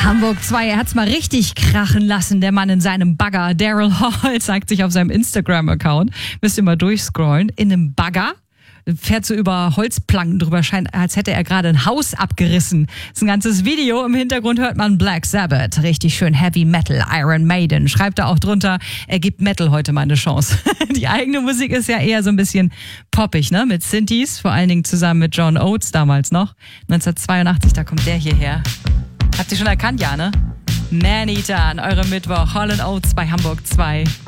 Hamburg 2, er hat's mal richtig krachen lassen, der Mann in seinem Bagger. Daryl Hall zeigt sich auf seinem Instagram-Account. Müsst ihr mal durchscrollen. In einem Bagger. Fährt so über Holzplanken drüber, scheint, als hätte er gerade ein Haus abgerissen. Das ist ein ganzes Video. Im Hintergrund hört man Black Sabbath. Richtig schön Heavy Metal, Iron Maiden. Schreibt da auch drunter, er gibt Metal heute mal eine Chance. Die eigene Musik ist ja eher so ein bisschen poppig, ne? Mit Synthes, vor allen Dingen zusammen mit John Oates damals noch. 1982, da kommt der hierher. Habt ihr schon erkannt, ja, ne? Maneater an eurem Mittwoch. Hall & Oates bei Hamburg 2.